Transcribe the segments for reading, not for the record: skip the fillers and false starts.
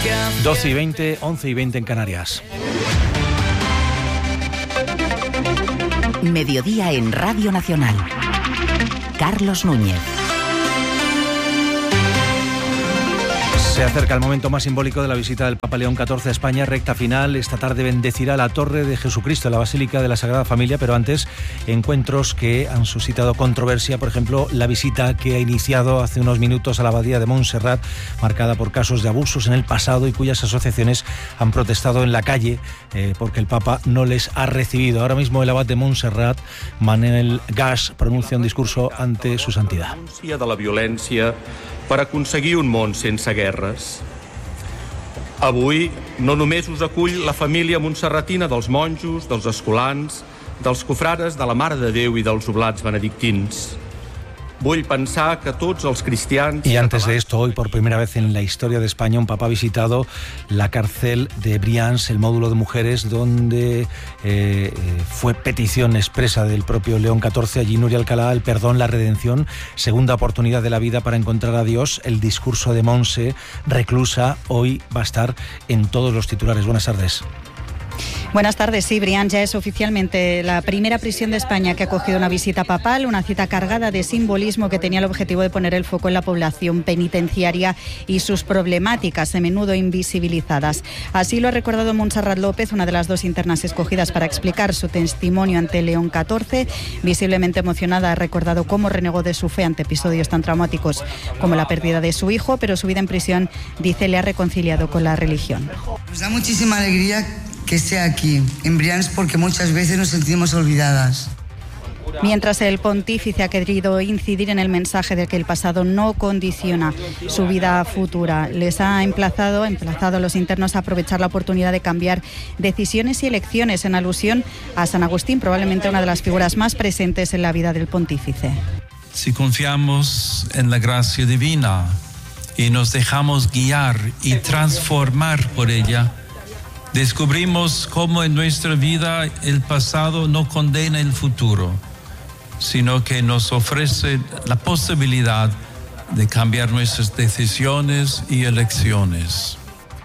12:20, 11:20 en Canarias. Mediodía en Radio Nacional. Carlos Núñez. Se acerca el momento más simbólico de la visita del Papa León XIV a España, recta final. Esta tarde bendecirá la Torre de Jesucristo, la Basílica de la Sagrada Familia, pero antes encuentros que han suscitado controversia. Por ejemplo, la visita que ha iniciado hace unos minutos a la Abadía de Montserrat, marcada por casos de abusos en el pasado y cuyas asociaciones han protestado en la calle porque el Papa no les ha recibido. Ahora mismo el abad de Montserrat, Manel Gas, pronuncia un discurso ante su santidad. De la violència per aconseguir un món sense guerres. Avui no només us acull la família montserratina dels monjos, dels escolans, dels cofrares de la Mare de Déu i dels oblats benedictins. Vull pensar que tots els cristians... Y antes de esto, hoy por primera vez en la historia de España, un papa ha visitado la cárcel de Brians, el módulo de mujeres, donde fue petición expresa del propio León XIV. Allí Núria Alcalá, el perdón, la redención, segunda oportunidad de la vida para encontrar a Dios. El discurso de Monse, reclusa, hoy va a estar en todos los titulares. Buenas tardes. Buenas tardes. Sí, Brians ya es oficialmente la primera prisión de España que ha acogido una visita papal, una cita cargada de simbolismo que tenía el objetivo de poner el foco en la población penitenciaria y sus problemáticas, a menudo invisibilizadas. Así lo ha recordado Montserrat López, una de las dos internas escogidas para explicar su testimonio ante León XIV. Visiblemente emocionada, ha recordado cómo renegó de su fe ante episodios tan traumáticos como la pérdida de su hijo, pero su vida en prisión, dice, le ha reconciliado con la religión. Nos da muchísima alegría que esté aquí, en Brians, porque muchas veces nos sentimos olvidadas. Mientras el pontífice ha querido incidir en el mensaje de que el pasado no condiciona su vida futura, les ha emplazado a los internos a aprovechar la oportunidad de cambiar decisiones y elecciones, en alusión a San Agustín, probablemente una de las figuras más presentes en la vida del pontífice. Si confiamos en la gracia divina y nos dejamos guiar y transformar por ella, descubrimos cómo en nuestra vida el pasado no condena el futuro, sino que nos ofrece la posibilidad de cambiar nuestras decisiones y elecciones.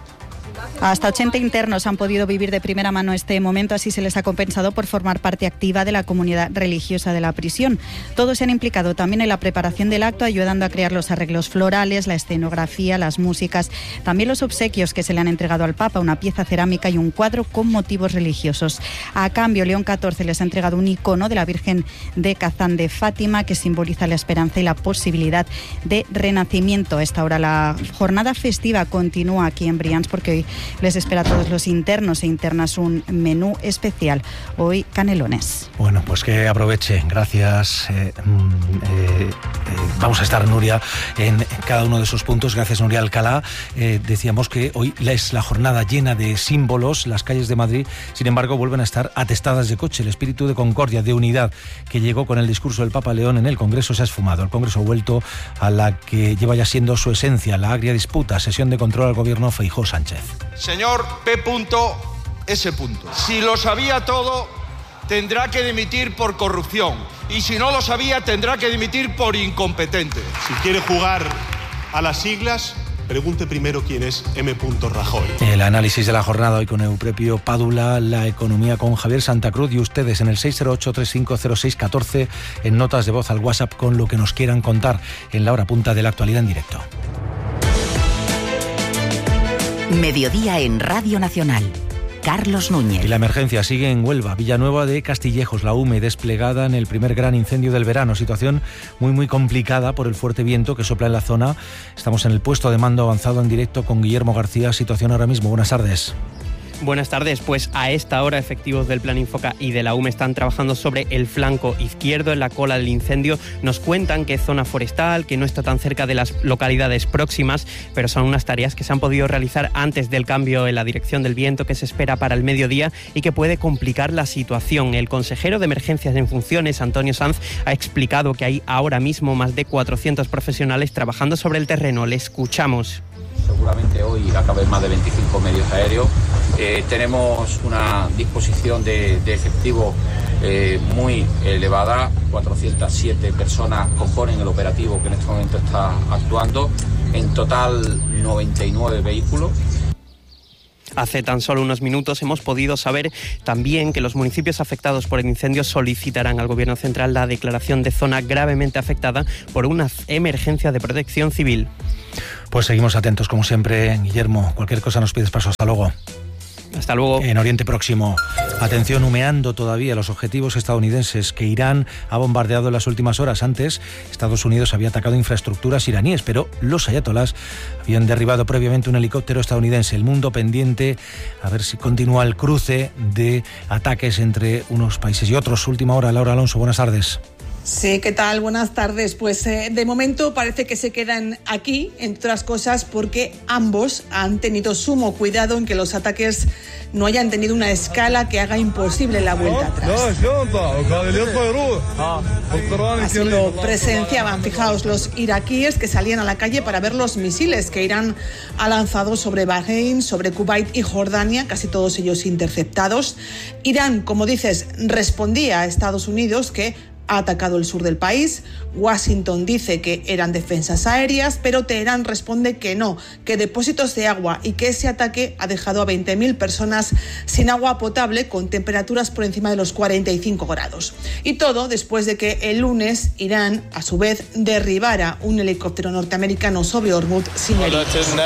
Hasta 80 internos han podido vivir de primera mano este momento, así se les ha compensado por formar parte activa de la comunidad religiosa de la prisión. Todos se han implicado también en la preparación del acto, ayudando a crear los arreglos florales, la escenografía, las músicas, también los obsequios que se le han entregado al Papa, una pieza cerámica y un cuadro con motivos religiosos. A cambio, León XIV les ha entregado un icono de la Virgen de Kazán de Fátima, que simboliza la esperanza y la posibilidad de renacimiento. A esta hora la jornada festiva continúa aquí en Brians, porque hoy les espera a todos los internos e internas un menú especial. Hoy, canelones. Bueno, pues que aproveche. Gracias. Vamos a estar, Nuria, en cada uno de esos puntos. Gracias, Núria Alcalá. Decíamos que hoy es la jornada llena de símbolos. Las calles de Madrid, sin embargo, vuelven a estar atestadas de coche. El espíritu de concordia, de unidad, que llegó con el discurso del Papa León en el Congreso, se ha esfumado. El Congreso ha vuelto a la que lleva ya siendo su esencia, la agria disputa, sesión de control al gobierno Feijóo-Sánchez. Señor P.S. Si lo sabía todo, tendrá que dimitir por corrupción. Y si no lo sabía, tendrá que dimitir por incompetente. Si quiere jugar a las siglas, pregunte primero quién es M. Rajoy. El análisis de la jornada hoy con Euprepio Pádula, la economía con Javier Santa Cruz y ustedes en el 608-3506-14 en notas de voz al WhatsApp con lo que nos quieran contar en la hora punta de la actualidad en directo. Mediodía en Radio Nacional. Carlos Núñez. Y la emergencia sigue en Huelva, Villanueva de Castillejos, la UME desplegada en el primer gran incendio del verano. Situación muy complicada por el fuerte viento que sopla en la zona. Estamos en el puesto de mando avanzado en directo con Guillermo García. Situación ahora mismo. Buenas tardes. Buenas tardes, pues a esta hora efectivos del Plan Infoca y de la UME están trabajando sobre el flanco izquierdo en la cola del incendio. Nos cuentan que es zona forestal, que no está tan cerca de las localidades próximas, pero son unas tareas que se han podido realizar antes del cambio en la dirección del viento que se espera para el mediodía y que puede complicar la situación. El consejero de Emergencias en Funciones, Antonio Sanz, ha explicado que hay ahora mismo más de 400 profesionales trabajando sobre el terreno. Le escuchamos. Seguramente hoy acaben más de 25 medios aéreos. Tenemos una disposición de efectivo muy elevada. 407 personas componen el operativo que en este momento está actuando. En total 99 vehículos Hace tan solo unos minutos hemos podido saber también que los municipios afectados por el incendio solicitarán al Gobierno central la declaración de zona gravemente afectada por una emergencia de protección civil. Pues seguimos atentos como siempre, Guillermo. Cualquier cosa nos pides paso. Hasta luego. Hasta luego. En Oriente Próximo, atención, humeando todavía los objetivos estadounidenses que Irán ha bombardeado en las últimas horas. Antes, Estados Unidos había atacado infraestructuras iraníes, pero los ayatolás habían derribado previamente un helicóptero estadounidense. El mundo pendiente a ver si continúa el cruce de ataques entre unos países y otros. Última hora, Laura Alonso, buenas tardes. Sí, ¿qué tal? Buenas tardes. Pues de momento parece que se quedan aquí, entre otras cosas, porque ambos han tenido sumo cuidado en que los ataques no hayan tenido una escala que haga imposible la vuelta atrás. Así lo presenciaban, fijaos, los iraquíes que salían a la calle para ver los misiles que Irán ha lanzado sobre Bahrein, sobre Kuwait y Jordania, casi todos ellos interceptados. Irán, como dices, respondía a Estados Unidos que ha atacado el sur del país. Washington dice que eran defensas aéreas, pero Teherán responde que no, que depósitos de agua, y que ese ataque ha dejado a 20.000 personas sin agua potable con temperaturas por encima de los 45 grados. Y todo después de que el lunes Irán, a su vez, derribara un helicóptero norteamericano sobre Hormuz sin heridos.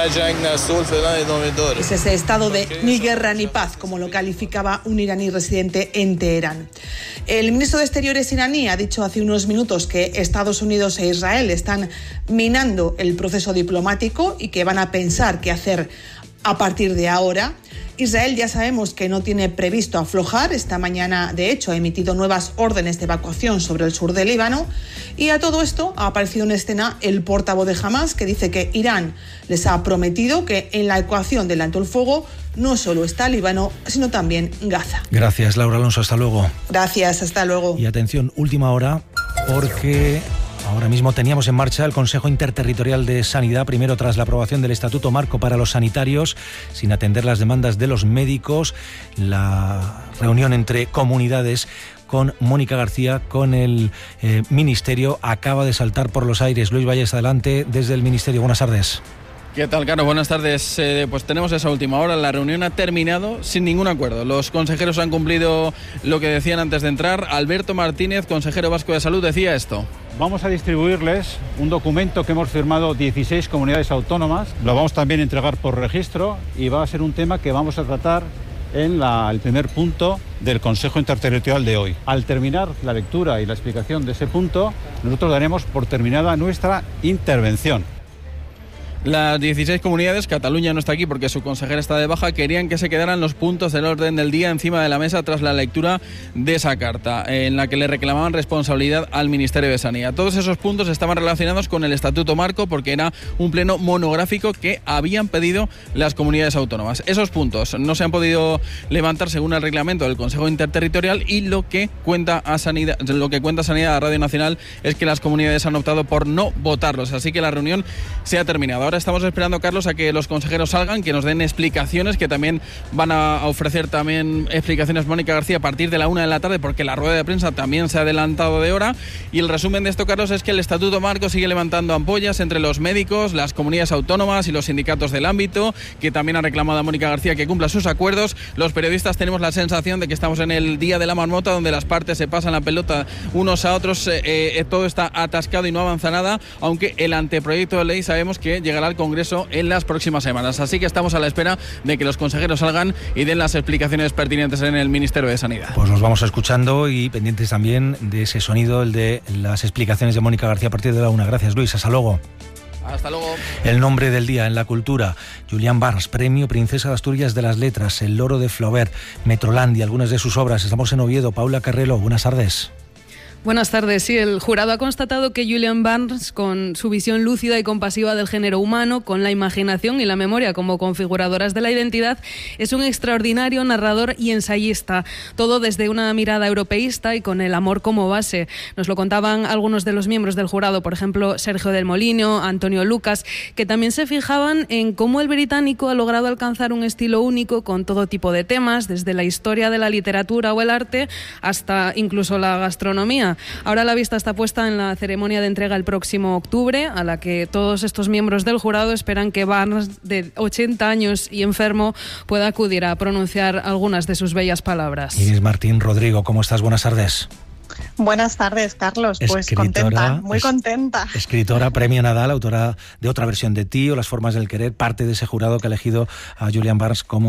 Es ese estado de ni guerra ni paz, como lo calificaba un iraní residente en Teherán. El ministro de Exteriores iraní ha dicho hace unos minutos que Estados Unidos e Israel están minando el proceso diplomático y que van a pensar qué hacer a partir de ahora. Israel ya sabemos que no tiene previsto aflojar. Esta mañana, de hecho, ha emitido nuevas órdenes de evacuación sobre el sur del Líbano. Y a todo esto ha aparecido en escena el portavoz de Hamás, que dice que Irán les ha prometido que en la ecuación del alto el fuego no solo está Líbano, sino también Gaza. Gracias, Laura Alonso. Hasta luego. Gracias, hasta luego. Y atención, última hora, porque ahora mismo teníamos en marcha el Consejo Interterritorial de Sanidad, primero tras la aprobación del Estatuto Marco para los sanitarios, sin atender las demandas de los médicos, la reunión entre comunidades con Mónica García, con el Ministerio, acaba de saltar por los aires. Luis Valles, adelante desde el Ministerio. Buenas tardes. ¿Qué tal, Carlos? Buenas tardes. Pues tenemos esa última hora. La reunión ha terminado sin ningún acuerdo. Los consejeros han cumplido lo que decían antes de entrar. Alberto Martínez, consejero vasco de Salud, decía esto. Vamos a distribuirles un documento que hemos firmado 16 comunidades autónomas. Lo vamos también a entregar por registro y va a ser un tema que vamos a tratar en el primer punto del Consejo Interterritorial de hoy. Al terminar la lectura y la explicación de ese punto, nosotros daremos por terminada nuestra intervención. Las 16 comunidades, Cataluña no está aquí porque su consejera está de baja, querían que se quedaran los puntos del orden del día encima de la mesa tras la lectura de esa carta, en la que le reclamaban responsabilidad al Ministerio de Sanidad. Todos esos puntos estaban relacionados con el Estatuto Marco porque era un pleno monográfico que habían pedido las comunidades autónomas. Esos puntos no se han podido levantar según el reglamento del Consejo Interterritorial y lo que cuenta Sanidad a Radio Nacional es que las comunidades han optado por no votarlos, así que la reunión se ha terminado. Ahora estamos esperando, Carlos, a que los consejeros salgan, que nos den explicaciones, que también van a ofrecer también explicaciones Mónica García a partir de la 1 de la tarde, porque la rueda de prensa también se ha adelantado de hora. Y el resumen de esto, Carlos, es que el Estatuto Marco sigue levantando ampollas entre los médicos, las comunidades autónomas y los sindicatos del ámbito, que también ha reclamado a Mónica García que cumpla sus acuerdos. Los periodistas tenemos la sensación de que estamos en el día de la marmota, donde las partes se pasan la pelota unos a otros, todo está atascado y no avanza nada, aunque el anteproyecto de ley sabemos que llegará al Congreso en las próximas semanas. Así que estamos a la espera de que los consejeros salgan y den las explicaciones pertinentes en el Ministerio de Sanidad. Pues los vamos escuchando y pendientes también de ese sonido, el de las explicaciones de Mónica García a partir de la 1. Gracias, Luis. Hasta luego. Hasta luego. El nombre del día en la cultura: Julián Barnes, Premio Princesa de Asturias de las Letras, El Loro de Flaubert, Metrolandia, algunas de sus obras. Estamos en Oviedo. Paula Carrelo, buenas tardes. Buenas tardes. Sí, el jurado ha constatado que Julian Barnes, con su visión lúcida y compasiva del género humano, con la imaginación y la memoria como configuradoras de la identidad, es un extraordinario narrador y ensayista, todo desde una mirada europeísta y con el amor como base. Nos lo contaban algunos de los miembros del jurado, por ejemplo, Sergio del Molino, Antonio Lucas, que también se fijaban en cómo el británico ha logrado alcanzar un estilo único con todo tipo de temas, desde la historia de la literatura o el arte hasta incluso la gastronomía. España. Ahora la vista está puesta en la ceremonia de entrega el próximo octubre, a la que todos estos miembros del jurado esperan que Barnes, de 80 años y enfermo, pueda acudir a pronunciar algunas de sus bellas palabras. Inés Martín Rodrigo, ¿cómo estás? Buenas tardes. Buenas tardes, Carlos. Pues contenta, muy contenta. Escritora, Premio Nadal, autora de Otra versión de ti o Las formas del querer, parte de ese jurado que ha elegido a Julian Barnes como